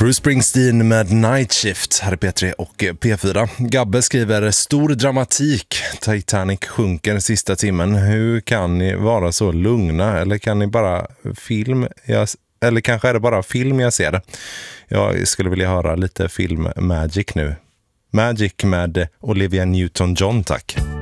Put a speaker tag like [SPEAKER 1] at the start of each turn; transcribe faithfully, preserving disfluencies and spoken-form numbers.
[SPEAKER 1] Bruce Springsteen med Night Shift här i P tre och P fyra. Gabbe skriver stor dramatik. Titanic sjunker sista timmen. Hur kan ni vara så lugna? Eller kan ni bara film? Jag, eller kanske är det bara film jag ser. Jag skulle vilja höra lite film Magic nu. Magic med Olivia Newton-John, tack.